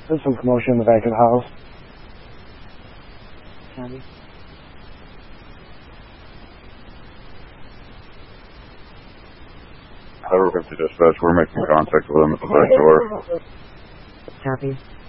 There's some commotion in the back of the house. Copy. Tower 50 dispatch, we're making contact with them at the back door. Copy.